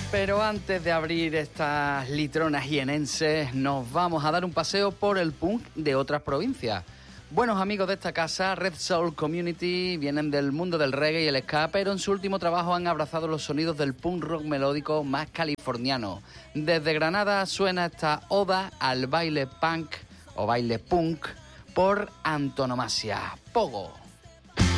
Pero antes de abrir estas litronas jienenses, nos vamos a dar un paseo por el punk de otras provincias. Buenos amigos de esta casa, Red Soul Community, vienen del mundo del reggae y el ska, pero en su último trabajo han abrazado los sonidos del punk rock melódico más californiano. Desde Granada suena esta oda al baile punk o baile punk por antonomasia, Pogo.